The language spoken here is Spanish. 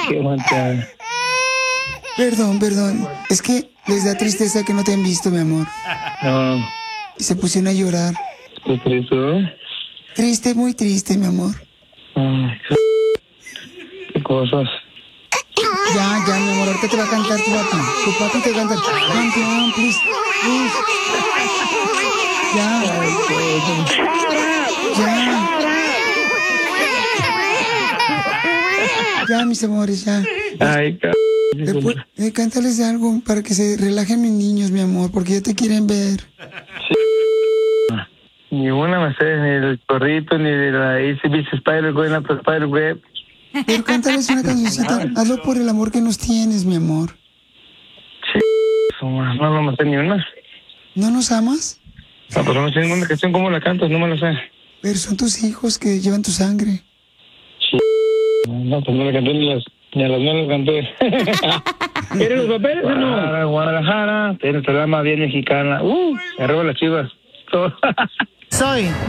Qué manchada. Perdón. Es que les da tristeza que no te han visto, mi amor. No, Y se pusieron a llorar. qué triste. Triste, muy triste, mi amor. Ay, qué cosas. Ya, mi amor, ahorita te va a cantar tu papi. Tu papi te va a cantar. Campeón, please. Ya. Ya, mis amores, ya. Ay, Cántales algo para que se relajen mis niños, mi amor, porque ya te quieren ver. Ni una me sé, ni del corrito, ni de la ACBC Spider-Web, la Spider-Web. Pero cántales una cancioncita. Hazlo por el amor que nos tienes, mi amor. No me sé ni una. ¿No nos amas? No, pues no me sé ninguna canción. ¿Cómo la cantas? No me la sé. Pero son tus hijos que llevan tu sangre. No, pues no le canté ni a las no les canté. ¿Quieres los papeles o no? Guadalajara, tiene el programa bien mexicana. Arriba las Chivas. Soy